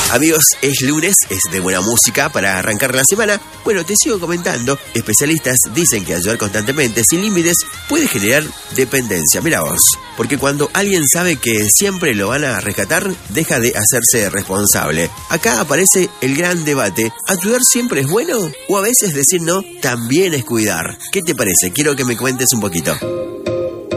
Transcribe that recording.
Amigos, es lunes, es de buena música para arrancar la semana. Bueno, te sigo comentando. Especialistas dicen que ayudar constantemente, sin límites, puede generar dependencia. Mira vos, porque cuando alguien sabe que siempre lo van a rescatar, deja de hacerse responsable. Acá aparece el gran debate. ¿Ayudar siempre es bueno? ¿O a veces decir no también es cuidar? ¿Qué te parece? Quiero que me cuentes un poquito.